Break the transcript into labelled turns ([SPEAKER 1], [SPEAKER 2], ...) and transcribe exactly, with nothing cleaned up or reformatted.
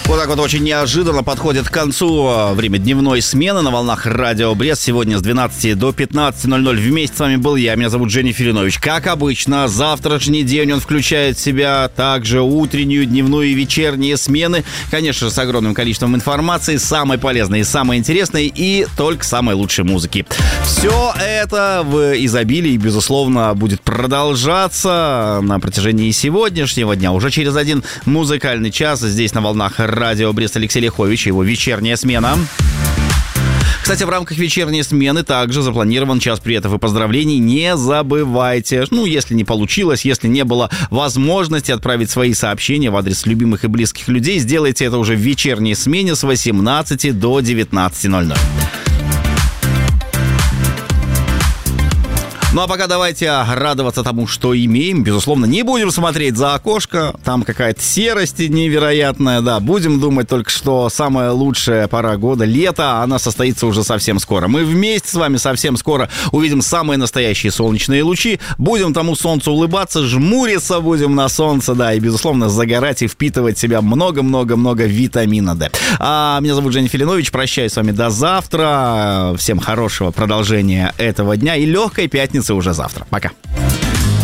[SPEAKER 1] Вот так вот очень неожиданно подходит к концу время дневной смены на волнах Радио Брест. Сегодня с двенадцати до пятнадцати ноль-ноль вместе с вами был я. Меня зовут Женя Филинович. Как обычно, завтрашний день он включает в себя также утреннюю, дневную и вечерние смены. Конечно же, с огромным количеством информации, самой полезной и самой интересной, и только самой лучшей музыки. Все это в изобилии, безусловно, будет продолжаться на протяжении сегодняшнего дня. Уже через один музыкальный час здесь на волнах Радио Брест Алексей Лихович, его вечерняя смена. Кстати, в рамках вечерней смены также запланирован час приветов и поздравлений. Не забывайте, ну, если не получилось, если не было возможности отправить свои сообщения в адрес любимых и близких людей, сделайте это уже в вечерней смене с восемнадцати до девятнадцати ноль-ноль. Ну а пока давайте радоваться тому, что имеем. Безусловно, не будем смотреть за окошко. Там какая-то серость невероятная, да. Будем думать только, что самая лучшая пора года, лето, она состоится уже совсем скоро. Мы вместе с вами совсем скоро увидим самые настоящие солнечные лучи. Будем тому солнцу улыбаться, жмуриться будем на солнце, да. И, безусловно, загорать и впитывать в себя много-много-много витамина D. А меня зовут Женя Филинович. Прощаюсь с вами до завтра. Всем хорошего продолжения этого дня и легкой пятницы уже завтра. Пока.